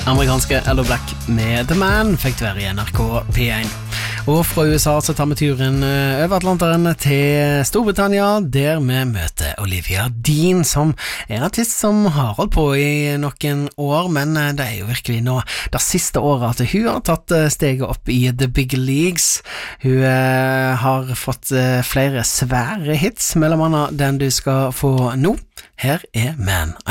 Amerikanske Hello Black med The Man fikk være i NRK P1. Og fra USA så tar vi turen over Atlanteren til Storbritannia, der vi møter Olivia Dean, som er en artist som har holdt på i noen år, men det er jo virkelig nå det siste året at hun har tatt steget opp i The Big Leagues. Hun har fått flere svære hits, mellom annet den du skal få nå. Her er Man.